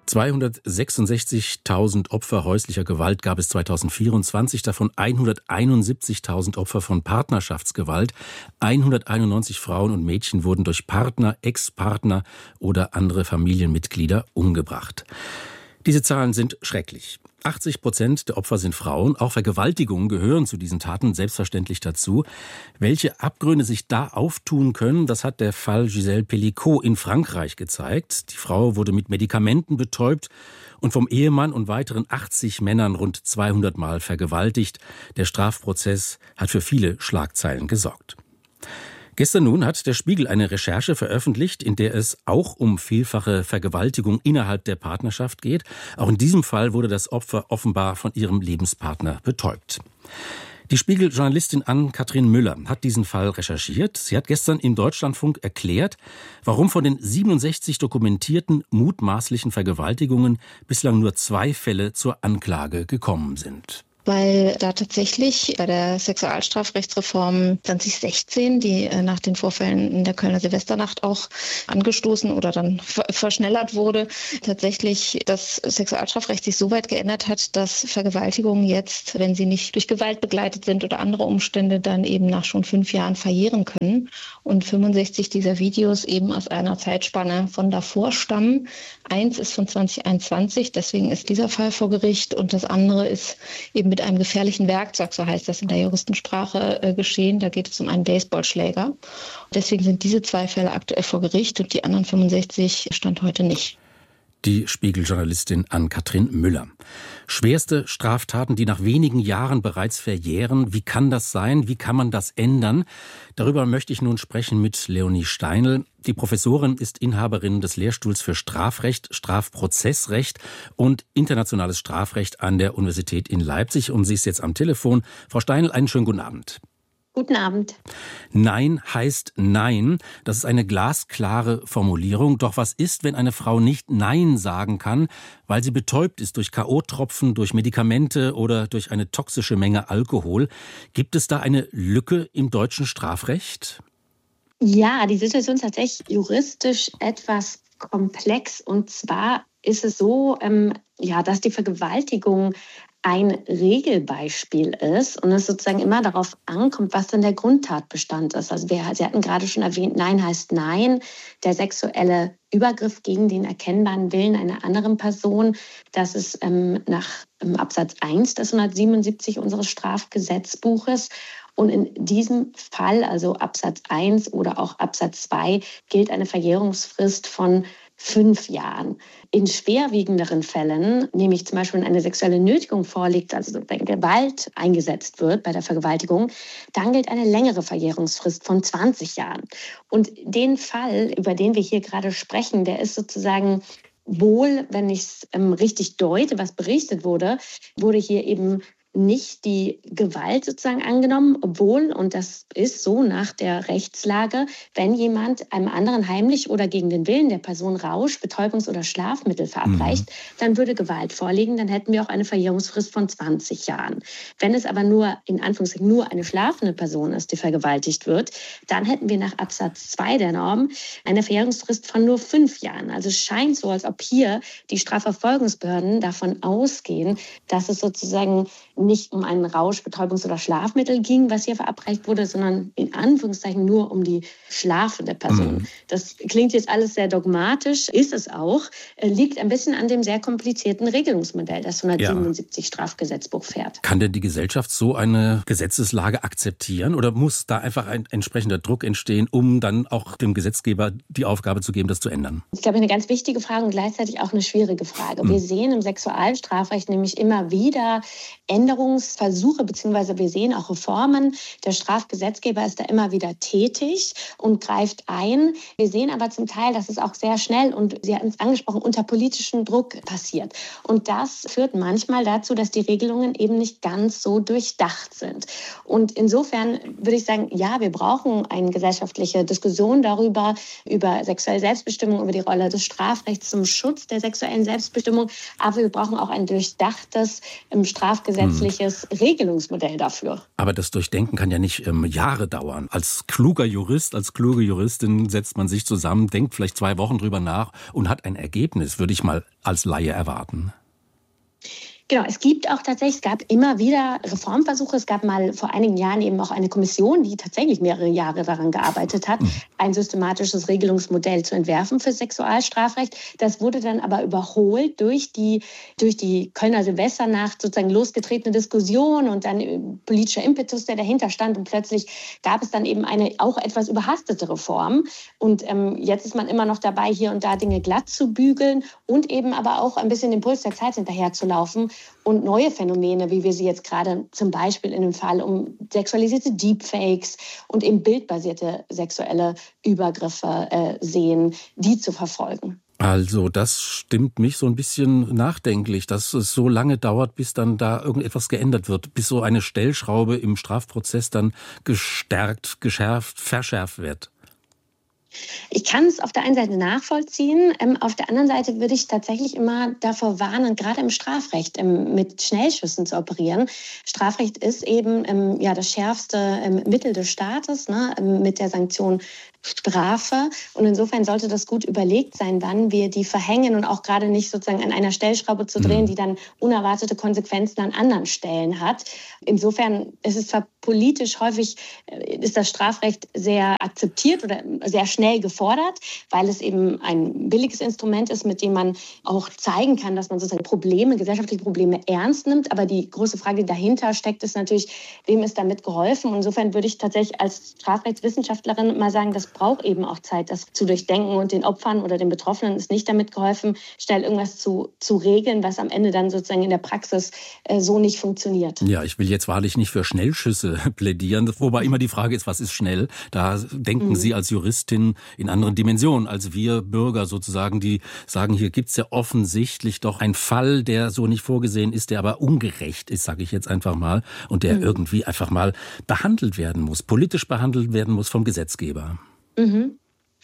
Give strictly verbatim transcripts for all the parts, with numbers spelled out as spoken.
zweihundertsechsundsechzigtausend Opfer häuslicher Gewalt gab es zweitausendvierundzwanzig, davon hunderteinundsiebzigtausend Opfer von Partnerschaftsgewalt. hunderteinundneunzig Frauen und Mädchen wurden durch Partner, Ex-Partner oder andere Familienmitglieder umgebracht. Diese Zahlen sind schrecklich. achtzig Prozent der Opfer sind Frauen. Auch Vergewaltigungen gehören zu diesen Taten selbstverständlich dazu. Welche Abgründe sich da auftun können, das hat der Fall Gisèle Pelicot in Frankreich gezeigt. Die Frau wurde mit Medikamenten betäubt und vom Ehemann und weiteren achtzig Männern rund zweihundert Mal vergewaltigt. Der Strafprozess hat für viele Schlagzeilen gesorgt. Gestern nun hat der Spiegel eine Recherche veröffentlicht, in der es auch um vielfache Vergewaltigung innerhalb der Partnerschaft geht. Auch in diesem Fall wurde das Opfer offenbar von ihrem Lebenspartner betäubt. Die Spiegel-Journalistin Ann-Kathrin Müller hat diesen Fall recherchiert. Sie hat gestern im Deutschlandfunk erklärt, warum von den siebenundsechzig dokumentierten mutmaßlichen Vergewaltigungen bislang nur zwei Fälle zur Anklage gekommen sind. Weil da tatsächlich bei der Sexualstrafrechtsreform zwanzig sechzehn, die nach den Vorfällen in der Kölner Silvesternacht auch angestoßen oder dann verschnellert wurde, tatsächlich das Sexualstrafrecht sich so weit geändert hat, dass Vergewaltigungen jetzt, wenn sie nicht durch Gewalt begleitet sind oder andere Umstände, dann eben nach schon fünf Jahren verjähren können. Und fünfundsechzig dieser Videos eben aus einer Zeitspanne von davor stammen. Eins ist von zwanzig einundzwanzig, deswegen ist dieser Fall vor Gericht, und das andere ist eben mit einem gefährlichen Werkzeug, so heißt das in der Juristensprache, äh, geschehen. Da geht es um einen Baseballschläger. Deswegen sind diese zwei Fälle aktuell vor Gericht und die anderen fünfundsechzig Stand heute nicht. Die Spiegel-Journalistin Ann-Kathrin Müller. Schwerste Straftaten, die nach wenigen Jahren bereits verjähren. Wie kann das sein? Wie kann man das ändern? Darüber möchte ich nun sprechen mit Leonie Steinl. Die Professorin ist Inhaberin des Lehrstuhls für Strafrecht, Strafprozessrecht und internationales Strafrecht an der Universität in Leipzig. Und sie ist jetzt am Telefon. Frau Steinl, einen schönen guten Abend. Guten Abend. Nein heißt Nein. Das ist eine glasklare Formulierung. Doch was ist, wenn eine Frau nicht Nein sagen kann, weil sie betäubt ist durch K O-Tropfen, durch Medikamente oder durch eine toxische Menge Alkohol? Gibt es da eine Lücke im deutschen Strafrecht? Ja, die Situation ist tatsächlich juristisch etwas komplex. Und zwar ist es so, ähm, ja, dass die Vergewaltigung ein Regelbeispiel ist und es sozusagen immer darauf ankommt, was denn der Grundtatbestand ist. Also wir, Sie hatten gerade schon erwähnt, Nein heißt Nein. Der sexuelle Übergriff gegen den erkennbaren Willen einer anderen Person, das ist ähm, nach ähm, Absatz eins des hundertsiebenundsiebzig unseres Strafgesetzbuches. Und in diesem Fall, also Absatz eins oder auch Absatz zwei, gilt eine Verjährungsfrist von fünf Jahren. In schwerwiegenderen Fällen, nämlich zum Beispiel wenn eine sexuelle Nötigung vorliegt, also wenn Gewalt eingesetzt wird bei der Vergewaltigung, dann gilt eine längere Verjährungsfrist von zwanzig Jahren. Und den Fall, über den wir hier gerade sprechen, der ist sozusagen wohl, wenn ich es ähm, richtig deute, was berichtet wurde, wurde hier eben nicht die Gewalt sozusagen angenommen, obwohl, und das ist so nach der Rechtslage, wenn jemand einem anderen heimlich oder gegen den Willen der Person Rausch, Betäubungs- oder Schlafmittel verabreicht, mhm. dann würde Gewalt vorliegen, dann hätten wir auch eine Verjährungsfrist von zwanzig Jahren. Wenn es aber nur, in Anführungszeichen, nur eine schlafende Person ist, die vergewaltigt wird, dann hätten wir nach Absatz zwei der Norm eine Verjährungsfrist von nur fünf Jahren. Also es scheint so, als ob hier die Strafverfolgungsbehörden davon ausgehen, dass es sozusagen nicht um einen Rausch-, Betäubungs- oder Schlafmittel ging, was hier verabreicht wurde, sondern in Anführungszeichen nur um die schlafende Person. Mhm. Das klingt jetzt alles sehr dogmatisch, ist es auch, liegt ein bisschen an dem sehr komplizierten Regelungsmodell, das hundertsiebenundsiebzig ja. Strafgesetzbuch fährt. Kann denn die Gesellschaft so eine Gesetzeslage akzeptieren oder muss da einfach ein entsprechender Druck entstehen, um dann auch dem Gesetzgeber die Aufgabe zu geben, das zu ändern? Das ist, glaube ich, eine ganz wichtige Frage und gleichzeitig auch eine schwierige Frage. Mhm. Wir sehen im Sexualstrafrecht nämlich immer wieder Änderungsversuche, beziehungsweise wir sehen auch Reformen. Der Strafgesetzgeber ist da immer wieder tätig und greift ein. Wir sehen aber zum Teil, dass es auch sehr schnell und, Sie hatten es angesprochen, unter politischem Druck passiert. Und das führt manchmal dazu, dass die Regelungen eben nicht ganz so durchdacht sind. Und insofern würde ich sagen, ja, wir brauchen eine gesellschaftliche Diskussion darüber, über sexuelle Selbstbestimmung, über die Rolle des Strafrechts zum Schutz der sexuellen Selbstbestimmung. Aber wir brauchen auch ein durchdachtes im Strafgesetz grundsätzliches hm. Regelungsmodell dafür. Aber das Durchdenken kann ja nicht ähm, Jahre dauern. Als kluger Jurist, als kluge Juristin setzt man sich zusammen, denkt vielleicht zwei Wochen drüber nach und hat ein Ergebnis, würde ich mal als Laie erwarten. Genau, es gibt auch tatsächlich, es gab immer wieder Reformversuche. Es gab mal vor einigen Jahren eben auch eine Kommission, die tatsächlich mehrere Jahre daran gearbeitet hat, ein systematisches Regelungsmodell zu entwerfen für Sexualstrafrecht. Das wurde dann aber überholt durch die, durch die Kölner Silvesternacht sozusagen losgetretene Diskussion und dann politischer Impetus, der dahinter stand. Und plötzlich gab es dann eben eine auch etwas überhastete Reform. Und ähm, jetzt ist man immer noch dabei, hier und da Dinge glatt zu bügeln und eben aber auch ein bisschen dem Puls der Zeit hinterherzulaufen. Und neue Phänomene, wie wir sie jetzt gerade zum Beispiel in dem Fall um sexualisierte Deepfakes und eben bildbasierte sexuelle Übergriffe äh, sehen, die zu verfolgen. Also das stimmt mich so ein bisschen nachdenklich, dass es so lange dauert, bis dann da irgendetwas geändert wird, bis so eine Stellschraube im Strafprozess dann gestärkt, geschärft, verschärft wird. Ich kann es auf der einen Seite nachvollziehen, ähm, auf der anderen Seite würde ich tatsächlich immer davor warnen, gerade im Strafrecht ähm, mit Schnellschüssen zu operieren. Strafrecht ist eben ähm, ja, das schärfste ähm, Mittel des Staates, ne, ähm, mit der Sanktion Strafe. Und insofern sollte das gut überlegt sein, wann wir die verhängen und auch gerade nicht sozusagen an einer Stellschraube zu drehen, die dann unerwartete Konsequenzen an anderen Stellen hat. Insofern ist es zwar politisch häufig, ist das Strafrecht sehr akzeptiert oder sehr schnell gefordert, weil es eben ein billiges Instrument ist, mit dem man auch zeigen kann, dass man sozusagen Probleme, gesellschaftliche Probleme ernst nimmt. Aber die große Frage, die dahinter steckt, ist natürlich, wem ist damit geholfen? Und insofern würde ich tatsächlich als Strafrechtswissenschaftlerin mal sagen, das braucht eben auch Zeit, das zu durchdenken, und den Opfern oder den Betroffenen ist nicht damit geholfen, schnell irgendwas zu, zu regeln, was am Ende dann sozusagen in der Praxis äh, so nicht funktioniert. Ja, ich will jetzt wahrlich nicht für Schnellschüsse plädieren, wobei immer die Frage ist, was ist schnell? Da denken mhm. Sie als Juristin in anderen Dimensionen als wir Bürger sozusagen, die sagen, hier gibt's ja offensichtlich doch einen Fall, der so nicht vorgesehen ist, der aber ungerecht ist, sage ich jetzt einfach mal, und der mhm. irgendwie einfach mal behandelt werden muss, politisch behandelt werden muss vom Gesetzgeber. Mhm.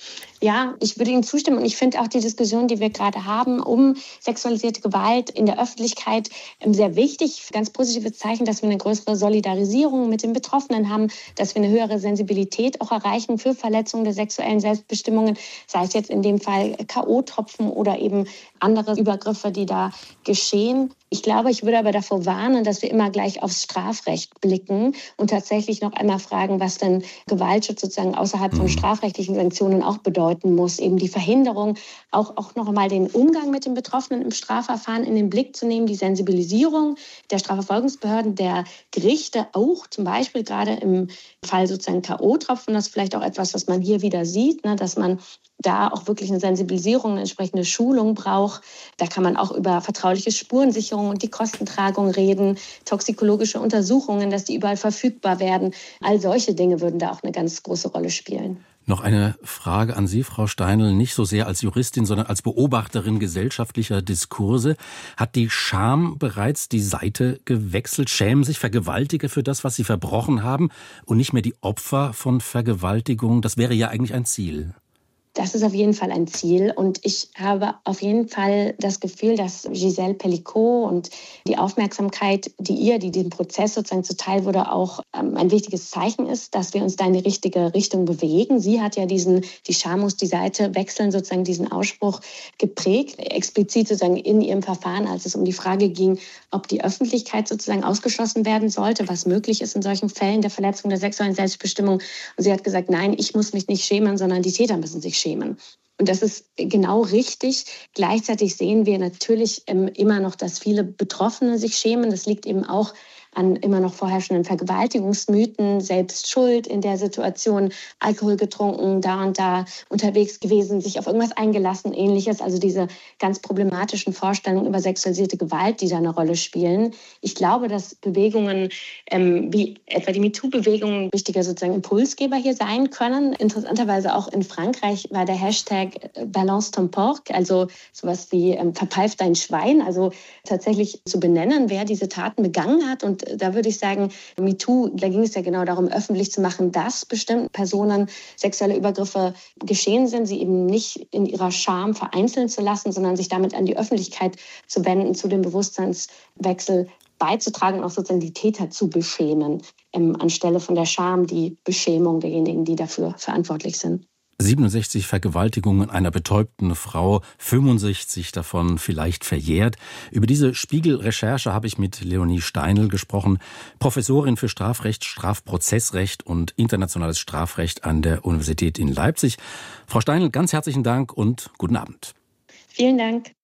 Ja, ich würde Ihnen zustimmen, und ich finde auch die Diskussion, die wir gerade haben, um sexualisierte Gewalt in der Öffentlichkeit sehr wichtig. Ganz positives Zeichen, dass wir eine größere Solidarisierung mit den Betroffenen haben, dass wir eine höhere Sensibilität auch erreichen für Verletzungen der sexuellen Selbstbestimmungen, sei es jetzt in dem Fall K O-Tropfen oder eben andere Übergriffe, die da geschehen. Ich glaube, ich würde aber davor warnen, dass wir immer gleich aufs Strafrecht blicken und tatsächlich noch einmal fragen, was denn Gewaltschutz sozusagen außerhalb von strafrechtlichen Sanktionen auch bedeuten muss. Eben die Verhinderung, auch, auch noch einmal den Umgang mit den Betroffenen im Strafverfahren in den Blick zu nehmen, die Sensibilisierung der Strafverfolgungsbehörden, der Gerichte auch, zum Beispiel gerade im Fall sozusagen K O-Tropfen, das ist vielleicht auch etwas, was man hier wieder sieht, ne, dass man da auch wirklich eine Sensibilisierung, eine entsprechende Schulung braucht. Da kann man auch über vertrauliche Spurensicherung und die Kostentragung reden, toxikologische Untersuchungen, dass die überall verfügbar werden. All solche Dinge würden da auch eine ganz große Rolle spielen. Noch eine Frage an Sie, Frau Steinl, nicht so sehr als Juristin, sondern als Beobachterin gesellschaftlicher Diskurse. Hat die Scham bereits die Seite gewechselt? Schämen sich Vergewaltiger für das, was sie verbrochen haben, und nicht mehr die Opfer von Vergewaltigung? Das wäre ja eigentlich ein Ziel. Das ist auf jeden Fall ein Ziel, und ich habe auf jeden Fall das Gefühl, dass Gisèle Pelicot und die Aufmerksamkeit, die ihr, die dem Prozess sozusagen zuteil wurde, auch ähm, ein wichtiges Zeichen ist, dass wir uns da in die richtige Richtung bewegen. Sie hat ja diesen, die Scham muss die Seite wechseln, sozusagen diesen Ausspruch geprägt, explizit sozusagen in ihrem Verfahren, als es um die Frage ging, ob die Öffentlichkeit sozusagen ausgeschlossen werden sollte, was möglich ist in solchen Fällen der Verletzung der sexuellen Selbstbestimmung. Und sie hat gesagt, nein, ich muss mich nicht schämen, sondern die Täter müssen sich schämen. Und das ist genau richtig. Gleichzeitig sehen wir natürlich ähm, immer noch, dass viele Betroffene sich schämen. Das liegt eben auch an immer noch vorherrschenden Vergewaltigungsmythen, selbst schuld in der Situation, Alkohol getrunken, da und da unterwegs gewesen, sich auf irgendwas eingelassen, Ähnliches. Also diese ganz problematischen Vorstellungen über sexualisierte Gewalt, die da eine Rolle spielen. Ich glaube, dass Bewegungen ähm, wie etwa die MeToo-Bewegung ein wichtiger sozusagen Impulsgeber hier sein können. Interessanterweise auch in Frankreich war der Hashtag Balance ton porc, also sowas wie ähm, verpfeif dein Schwein, also tatsächlich zu benennen, wer diese Taten begangen hat. Und da würde ich sagen, MeToo, da ging es ja genau darum, öffentlich zu machen, dass bestimmten Personen sexuelle Übergriffe geschehen sind, sie eben nicht in ihrer Scham vereinzeln zu lassen, sondern sich damit an die Öffentlichkeit zu wenden, zu dem Bewusstseinswechsel beizutragen, auch sozusagen die Täter zu beschämen, ähm, anstelle von der Scham die Beschämung derjenigen, die dafür verantwortlich sind. siebenundsechzig Vergewaltigungen einer betäubten Frau, fünfundsechzig davon vielleicht verjährt. Über diese Spiegel-Recherche habe ich mit Leonie Steinl gesprochen, Professorin für Strafrecht, Strafprozessrecht und internationales Strafrecht an der Universität in Leipzig. Frau Steinl, ganz herzlichen Dank und guten Abend. Vielen Dank.